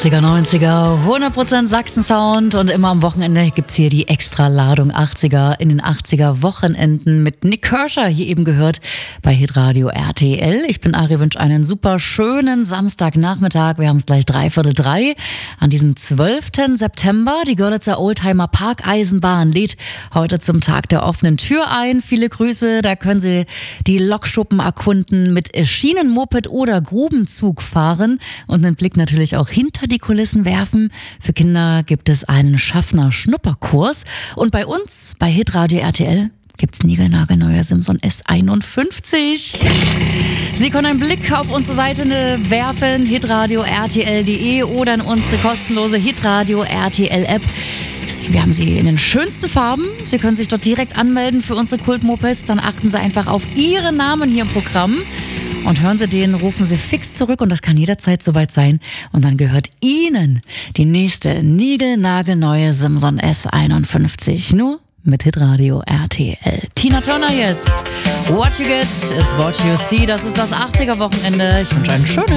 80er, 90er, 100% Sachsen-Sound und immer am Wochenende gibt's hier die Extra-Ladung 80er in den 80er Wochenenden mit Nick Kershaw, hier eben gehört bei Hitradio RTL. Ich bin Ari, wünsche einen super schönen Samstagnachmittag. Wir haben es gleich 3:45 an diesem 12. September. Die Görlitzer Oldtimer Parkeisenbahn lädt heute zum Tag der offenen Tür ein. Viele Grüße, da können Sie die Lokschuppen erkunden, mit Schienenmoped oder Grubenzug fahren und einen Blick natürlich auch hinter die Kulissen werfen. Für Kinder gibt es einen Schaffner-Schnupperkurs. Und bei uns, bei Hitradio RTL, gibt's niegelnagelneue Simson S51. Sie können einen Blick auf unsere Seite werfen, hitradio-rtl.de oder in unsere kostenlose Hitradio RTL App. Wir haben sie in den schönsten Farben. Sie können sich dort direkt anmelden für unsere Kultmopeds. Dann achten Sie einfach auf Ihren Namen hier im Programm. Und hören Sie den, rufen Sie fix zurück und das kann jederzeit soweit sein. Und dann gehört Ihnen die nächste niegelnagelneue Simson S51. Nur mit Hitradio RTL. Tina Turner jetzt. What you get is what you see. Das ist das 80er Wochenende. Ich wünsche einen schönen